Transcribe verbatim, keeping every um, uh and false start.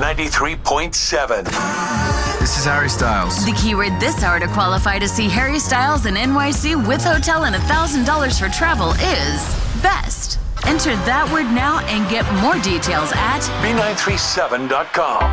ninety-three point seven. This is Harry Styles. The keyword this hour to qualify to see Harry Styles in N Y C with hotel and one thousand dollars for travel is best. Enter that word now and get more details at B nine three seven dot com.